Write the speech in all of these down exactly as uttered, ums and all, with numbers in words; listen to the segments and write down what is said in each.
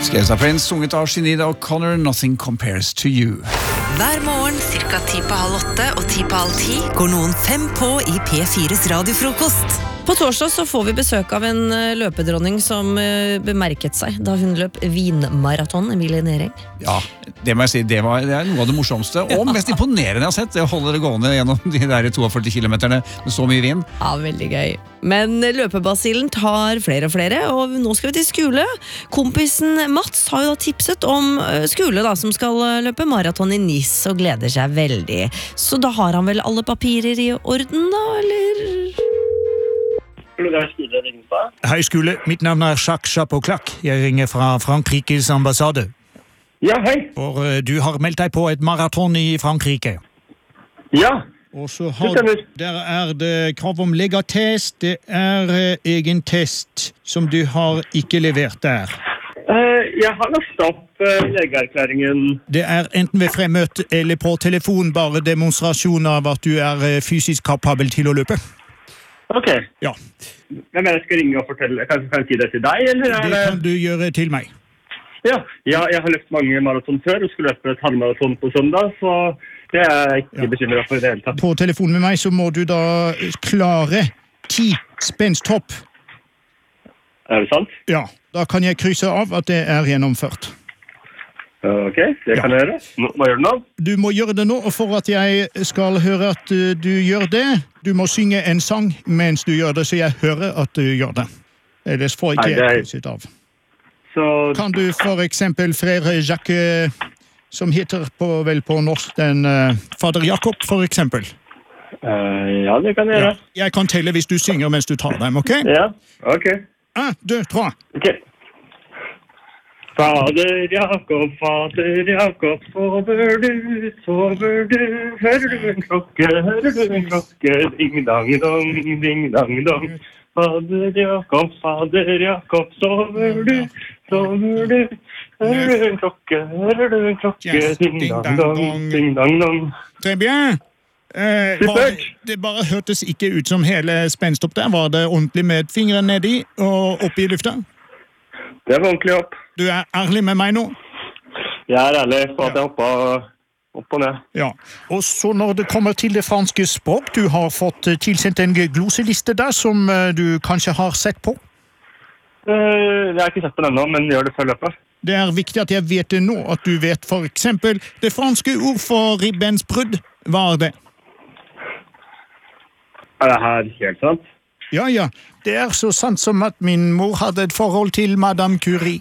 Skrevet av Prince, sunget av Sinead O'Connor, Nothing Compares to You. Hver morgen, cirka ti på halv åtte og ti på halv ti, går noen fem på i P fires radiofrokost. På torsdag så får vi besøk av en løpedronning som bemerket seg da hun løp vinmaraton, Emilie Nering. Ja, det må jeg si, det, var, det er noe av det morsomste og mest imponerende jeg har sett, det å holde det gående gjennom de der førti kilometerne med så mye vin. Ja, veldig gøy. Men løpebasillen tar flere og flere, og nå skal vi til skole. Kompisen Mats har jo da tipset om skole da, som skal løpe maraton i Nice og gleder seg veldig. Så da har han vel alle papirer i orden da, eller... Hei skole, mitt navn er Jacques Chapeau-Clac. Jeg ringer fra Frankrikes ambassade. Ja, hei. For uh, du har meldt deg på et maraton i Frankrike. Ja, Og så har, der er det krav om legatest, det er uh, egen test som du har ikke levert der. uh, jeg har lastet opp uh, legeerklæringen. Det er enten ved fremmøte eller på telefon bare demonstrasjon av at du er uh, fysisk kapabel til å løpe. Ok. Ja. Men jeg skal ringe og fortelle, kan jeg si det til deg, eller? Er Det kan du gjøre til meg. Ja, ja jeg har løpt mange maraton før og skulle løpe et halvmaraton på søndag, så det er jeg ikke ja. bekymret for i det hele tatt. På telefon med meg så må du da klare ti spensthopp. Er det sant? Ja, da kan jeg krysse av at det er gjennomført. Ok, det kan jeg gjøre. Hva gjør du nå? Du må gjøre det nå, og for at jeg skal høre at uh, du gjør det, du må synge en sang mens du gjør det, så jeg hører at du gjør det. Ellers får ikke jeg krysset av. Så... Kan du for eksempel Frère Jacques, som heter på, vel på norsk den uh, Fader Jakob, for eksempel? Uh, ja, det kan jeg gjøre. Ja. Jeg kan telle hvis du synger mens du tar dem, ok? Ja, ok. Un, deux, trois. Ok. Fader Jakob, Fader Jakob, sover du, sover du, hører du en klokke, hører du en klokke, ding-dang-dong, ding-dang-dong. Fader Jakob, Fader Jakob, sover du, sover du, hører du en klokke, hører du en klokke, ding-dang-dong, ding-dang-dong. Très bien. Eh, bare, det bare hørtes ikke ut som hele spenstopp der. Var det ordentlig med fingeren nedi og oppe i lufta? Det var ordentlig opp. Du er ærlig med meg nå? Jeg er ærlig for at jeg hoppet opp og ned. Ja, og så når det kommer til det franske språk, du har fått tilsendt en gloseliste der som du kanskje har sett på? Uh, jeg har ikke sett på den ennå, men gjør det før løpet. Det er viktig at jeg vet det nå, at du vet for eksempel det franske ord for ribbensbrudd. Hva er det? Er det her helt sant? Ja, ja. Det er så sant som at min mor hadde et forhold til Madame Curie.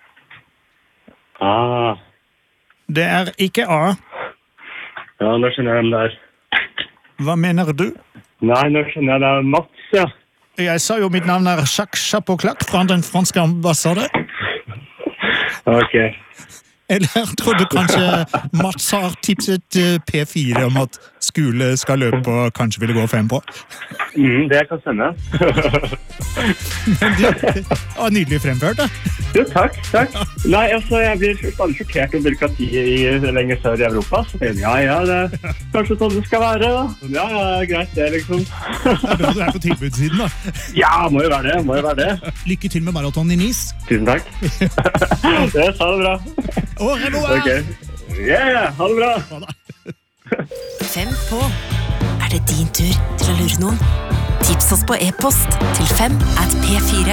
Ah. Det er ikke A. Ja, nå skjønner jeg hvem det er. Hva mener du? Nei, nå skjønner jeg det er Mats, ja. Jeg sa jo mitt navn er Jacques Chapeau-Clac fra den franske ambassade. Ok. Eller tror du kanskje Mats har tipset P fire om at skole skal løpe og kanskje ville gå fem på? Mm, det kan stemme. Men det var nydelig fremført, da. Jo, takk, takk. Nei, altså, jeg blir stadig sjokkert om byråkratiet lenger sør i Europa. Så jeg, ja, ja, det er kanskje sånn det skal være, da. Ja, ja, greit, det liksom. Du er på tilbudssiden, da. Ja, må jo være det, må jo være det. Lykke til med maraton i Nice. Tusen takk. Det sa det bra. Au revoir! Ok. Yeah, ha det bra. Ha det. Fem på. Er det din tur til å lure noen? Tips oss på e-post til fem at p fire